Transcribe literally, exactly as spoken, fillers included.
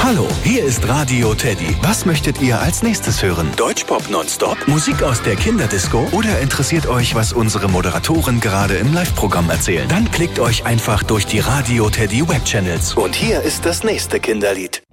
Hallo, hier ist Radio Teddy. Was möchtet ihr als nächstes hören? Deutschpop nonstop? Musik aus der Kinderdisco? Oder interessiert euch, was unsere Moderatoren gerade im Live-Programm erzählen? Dann klickt euch einfach durch die Radio Teddy Webchannels. Und hier ist das nächste Kinderlied.